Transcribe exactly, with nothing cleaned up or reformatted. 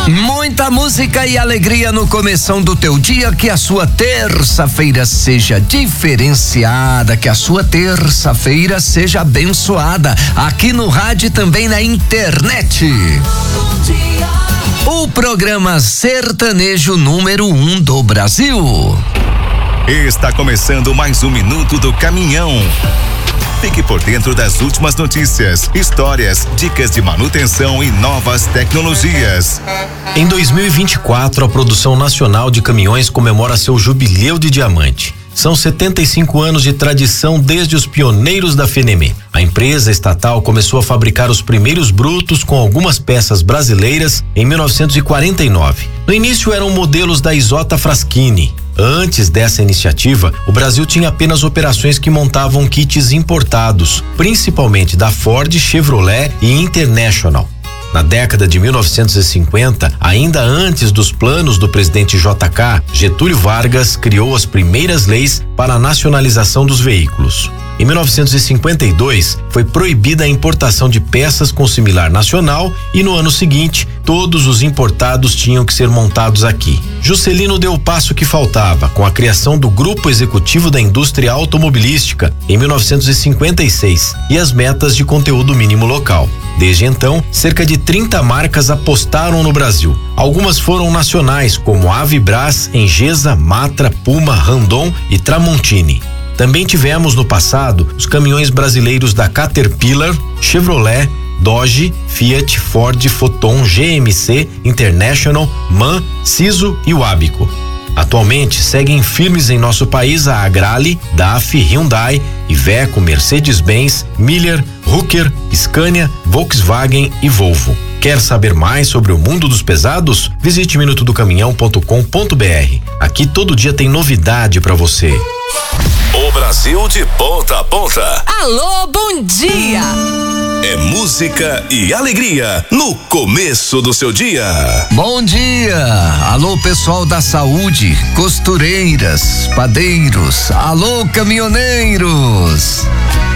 Muita música e alegria no começão do teu dia, que a sua terça-feira seja diferenciada, que a sua terça-feira seja abençoada, aqui no rádio e também na internet. O programa sertanejo número um do Brasil. Está começando mais um Minuto do Caminhão. Fique por dentro das últimas notícias, histórias, dicas de manutenção e novas tecnologias. Em dois mil e vinte e quatro, a produção nacional de caminhões comemora seu jubileu de diamante. São setenta e cinco anos de tradição desde os pioneiros da Fenemê. A empresa estatal começou a fabricar os primeiros brutos com algumas peças brasileiras em mil novecentos e quarenta e nove. No início eram modelos da Isotta Fraschini. Antes dessa iniciativa, o Brasil tinha apenas operações que montavam kits importados, principalmente da Ford, Chevrolet e International. Na década de mil novecentos e cinquenta, ainda antes dos planos do presidente J K, Getúlio Vargas criou as primeiras leis para a nacionalização dos veículos. Em mil novecentos e cinquenta e dois, foi proibida a importação de peças com similar nacional e no ano seguinte, todos os importados tinham que ser montados aqui. Juscelino deu o passo que faltava, com a criação do Grupo Executivo da Indústria Automobilística em mil novecentos e cinquenta e seis e as metas de conteúdo mínimo local. Desde então, cerca de trinta marcas apostaram no Brasil. Algumas foram nacionais, como Avibras, Engesa, Matra, Puma, Randon e Tramontini. Também tivemos no passado os caminhões brasileiros da Caterpillar, Chevrolet, Dodge, Fiat, Ford, Foton, G M C, International, MAN, Siso e Wabico. Atualmente seguem firmes em nosso país a Agrale, D A F, Hyundai, Iveco, Mercedes-Benz, Miller, Rucker, Scania, Volkswagen e Volvo. Quer saber mais sobre o mundo dos pesados? Visite minuto do caminhão ponto com ponto br. Aqui todo dia tem novidade para você. O Brasil de ponta a ponta. Alô, bom dia! É música e alegria no começo do seu dia. Bom dia! Alô, pessoal da saúde, costureiras, padeiros, alô, caminhoneiros.